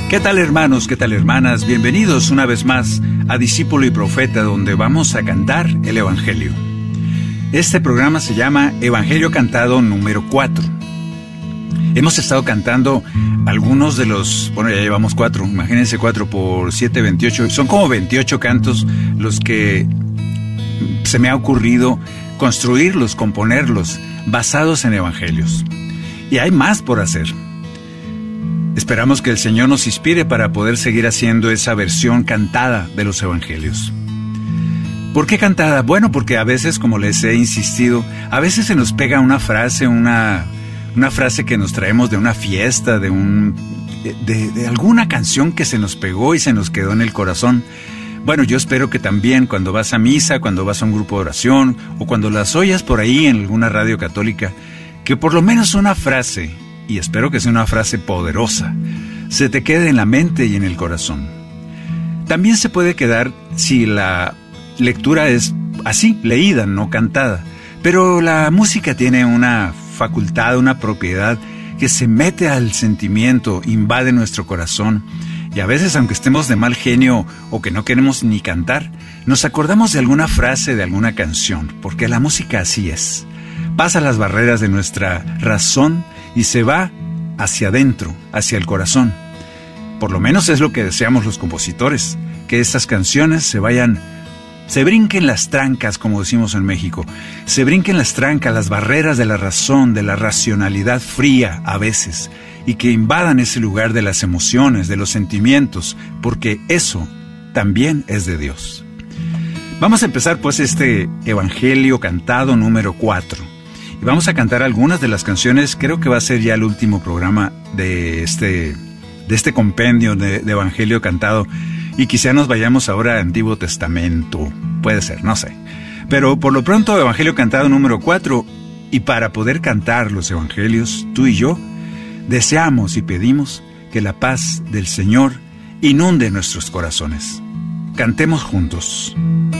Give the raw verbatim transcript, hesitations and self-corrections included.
¿Qué tal, hermanos? ¿Qué tal, hermanas? Bienvenidos una vez más a Discípulo y Profeta, donde vamos a cantar el Evangelio. Este programa se llama Evangelio Cantado número cuatro. Hemos estado cantando algunos de los... Bueno, ya llevamos cuatro. Imagínense, cuatro por siete, veintiocho. Son como veintiocho cantos los que se me ha ocurrido construirlos, componerlos, basados en evangelios. Y hay más por hacer. Esperamos que el Señor nos inspire para poder seguir haciendo esa versión cantada de los evangelios. ¿Por qué cantada? Bueno, porque a veces, como les he insistido, a veces se nos pega una frase, una, una frase que nos traemos de una fiesta, de, un, de, de alguna canción que se nos pegó y se nos quedó en el corazón. Bueno, yo espero que también cuando vas a misa, cuando vas a un grupo de oración, o cuando las oyas por ahí en alguna radio católica, que por lo menos una frase, y espero que sea una frase poderosa, se te quede en la mente y en el corazón. También se puede quedar si la lectura es así, leída, no cantada. Pero la música tiene una facultad, una propiedad que se mete al sentimiento, invade nuestro corazón. Y a veces, aunque estemos de mal genio o que no queremos ni cantar, nos acordamos de alguna frase de alguna canción, porque la música así es. Pasa las barreras de nuestra razón y se va hacia adentro, hacia el corazón. Por lo menos es lo que deseamos los compositores, que estas canciones se vayan, se brinquen las trancas, como decimos en México, se brinquen las trancas, las barreras de la razón, de la racionalidad fría a veces, y que invadan ese lugar de las emociones, de los sentimientos, porque eso también es de Dios. Vamos a empezar pues este Evangelio Cantado número cuatro. Y vamos a cantar algunas de las canciones. Creo que va a ser ya el último programa de este, de este compendio de, de Evangelio Cantado. Y quizá nos vayamos ahora al Antiguo Testamento. Puede ser, no sé. Pero por lo pronto, Evangelio Cantado número cuatro. Y para poder cantar los Evangelios, tú y yo, deseamos y pedimos que la paz del Señor inunde nuestros corazones. Cantemos juntos.